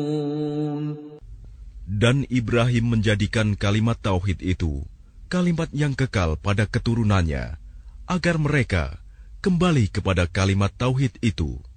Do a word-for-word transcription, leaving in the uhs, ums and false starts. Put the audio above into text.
Dan Ibrahim menjadikan kalimat tauhid itu kalimat yang kekal pada keturunannya, agar mereka kembali kepada kalimat tauhid itu.